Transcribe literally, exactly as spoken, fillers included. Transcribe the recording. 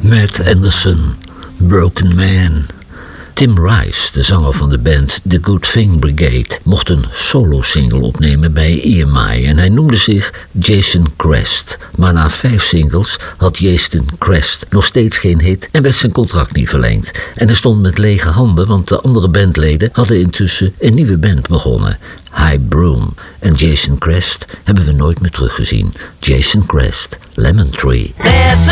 Matt Anderson, Broken Man. Tim Rice, de zanger van de band The Good Thing Brigade, mocht een solo-single opnemen bij E M I en hij noemde zich Jason Crest. Maar na vijf singles had Jason Crest nog steeds geen hit en werd zijn contract niet verlengd. En hij stond met lege handen, want de andere bandleden hadden intussen een nieuwe band begonnen. High Broom. En Jason Crest hebben we nooit meer teruggezien. Jason Crest, Lemon Tree.